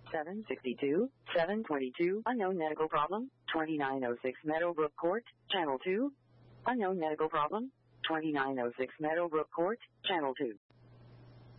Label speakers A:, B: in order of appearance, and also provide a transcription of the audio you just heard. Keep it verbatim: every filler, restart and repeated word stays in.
A: seven sixty-two, seven twenty-two, unknown medical problem, twenty-nine oh six Meadowbrook Court, Channel two. Unknown medical problem, twenty-nine oh six Meadowbrook Court, Channel two.